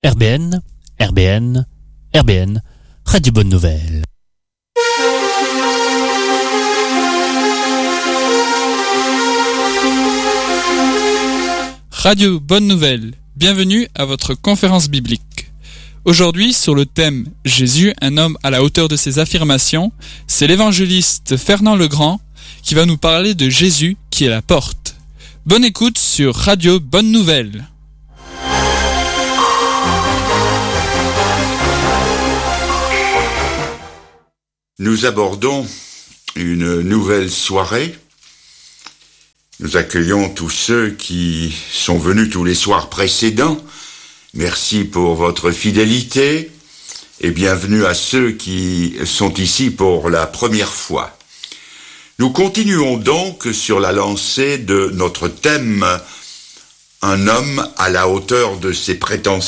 RBN, RBN, RBN, Radio Bonne Nouvelle. Radio Bonne Nouvelle, bienvenue à votre conférence biblique. Aujourd'hui, sur le thème « Jésus, un homme à la hauteur de ses affirmations », c'est l'évangéliste Fernand Legrand qui va nous parler de Jésus qui est la porte. Bonne écoute sur Radio Bonne Nouvelle. Nous abordons une nouvelle soirée. Nous accueillons tous ceux qui sont venus tous les soirs précédents. Merci pour votre fidélité et bienvenue à ceux qui sont ici pour la première fois. Nous continuons donc sur la lancée de notre thème « Un homme à la hauteur de ses prétentions ».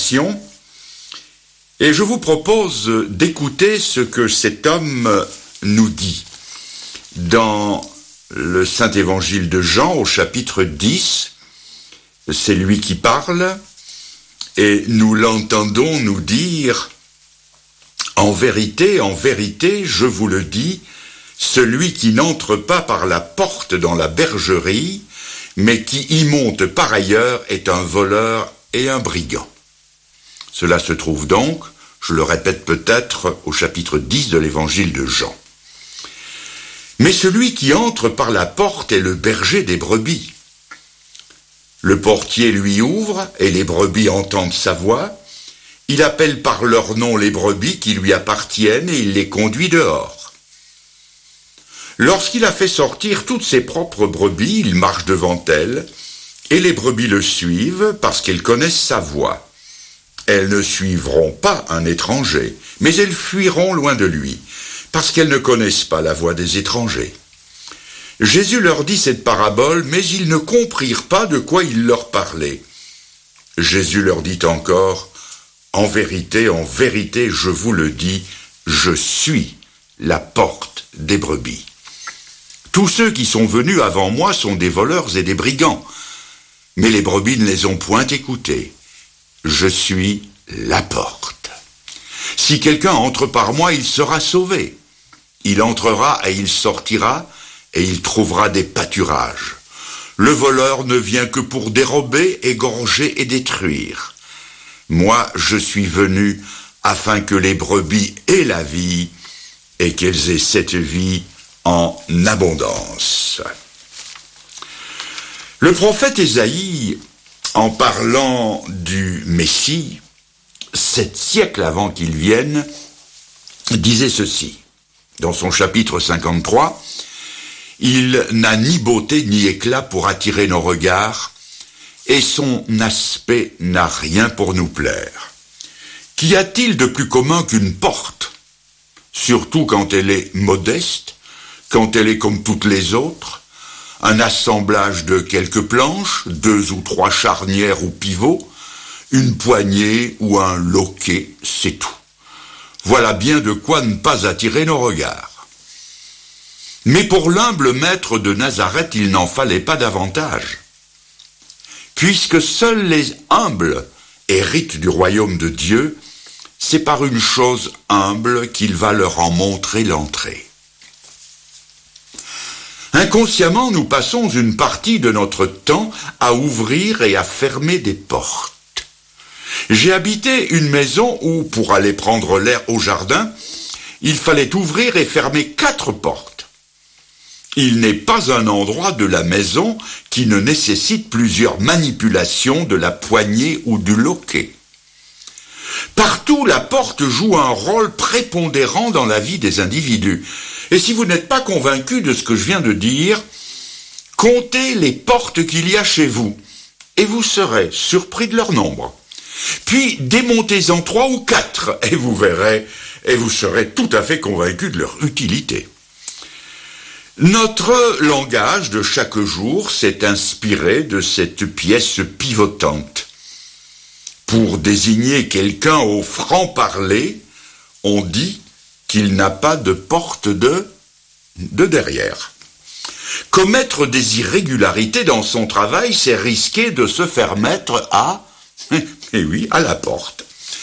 Et je vous propose d'écouter ce que cet homme nous dit. Dans le Saint-Évangile de Jean, au chapitre 10, c'est lui qui parle, et nous l'entendons nous dire « En vérité, je vous le dis, celui qui n'entre pas par la porte dans la bergerie, mais qui y monte par ailleurs est un voleur et un brigand. » Cela se trouve donc, je le répète peut-être, au chapitre 10 de l'évangile de Jean. Mais celui qui entre par la porte est le berger des brebis. Le portier lui ouvre et les brebis entendent sa voix. Il appelle par leur nom les brebis qui lui appartiennent et il les conduit dehors. Lorsqu'il a fait sortir toutes ses propres brebis, il marche devant elles et les brebis le suivent parce qu'elles connaissent sa voix. Elles ne suivront pas un étranger, mais elles fuiront loin de lui, parce qu'elles ne connaissent pas la voix des étrangers. Jésus leur dit cette parabole, mais ils ne comprirent pas de quoi il leur parlait. Jésus leur dit encore, « En vérité, je vous le dis, je suis la porte des brebis. Tous ceux qui sont venus avant moi sont des voleurs et des brigands, mais les brebis ne les ont point écoutés. Je suis la porte. Si quelqu'un entre par moi, il sera sauvé. Il entrera et il sortira, et il trouvera des pâturages. Le voleur ne vient que pour dérober, égorger et détruire. Moi, je suis venu afin que les brebis aient la vie, et qu'elles aient cette vie en abondance. » Le prophète Ésaïe, en parlant du Messie, 7 siècles avant qu'il vienne, disait ceci. Dans son chapitre 53, « Il n'a ni beauté ni éclat pour attirer nos regards, et son aspect n'a rien pour nous plaire. Qu'y a-t-il de plus commun qu'une porte, surtout quand elle est modeste, quand elle est comme toutes les autres, un assemblage de quelques planches, 2 ou 3 charnières ou pivots, une poignée ou un loquet, c'est tout. Voilà bien de quoi ne pas attirer nos regards. Mais pour l'humble maître de Nazareth, il n'en fallait pas davantage. Puisque seuls les humbles héritent du royaume de Dieu, c'est par une chose humble qu'il va leur en montrer l'entrée. Inconsciemment, nous passons une partie de notre temps à ouvrir et à fermer des portes. J'ai habité une maison où, pour aller prendre l'air au jardin, il fallait ouvrir et fermer 4 portes. Il n'est pas un endroit de la maison qui ne nécessite plusieurs manipulations de la poignée ou du loquet. Partout, la porte joue un rôle prépondérant dans la vie des individus. Et si vous n'êtes pas convaincu de ce que je viens de dire, comptez les portes qu'il y a chez vous, et vous serez surpris de leur nombre. Puis démontez-en 3 ou 4, et vous verrez, et vous serez tout à fait convaincu de leur utilité. Notre langage de chaque jour s'est inspiré de cette pièce pivotante. Pour désigner quelqu'un au franc-parler, on dit qu'il n'a pas de porte de derrière. Commettre des irrégularités dans son travail, c'est risquer de se faire mettre à la porte.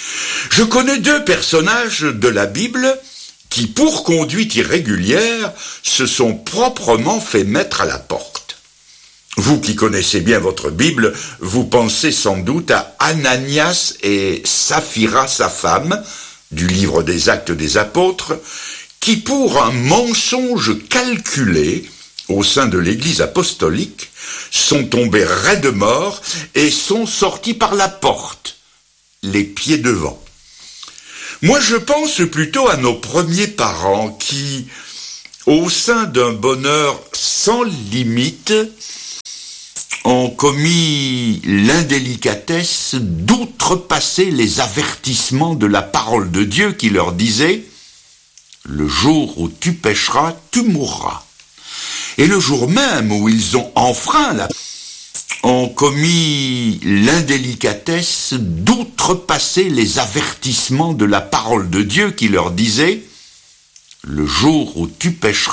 Je connais 2 personnages de la Bible qui, pour conduite irrégulière, se sont proprement fait mettre à la porte. Vous qui connaissez bien votre Bible, vous pensez sans doute à Ananias et Saphira, sa femme, du livre des Actes des Apôtres, qui pour un mensonge calculé au sein de l'Église apostolique, sont tombés raides morts et sont sortis par la porte, les pieds devant. Moi, je pense plutôt à nos premiers parents qui, au sein d'un bonheur sans limite, ont commis l'indélicatesse d'outrepasser les avertissements de la parole de Dieu qui leur disait « Le jour où tu pécheras, tu mourras ». Et le jour même où ils ont enfreint ont commis l'indélicatesse d'outrepasser les avertissements de la parole de Dieu qui leur disait « Le jour où tu pécheras,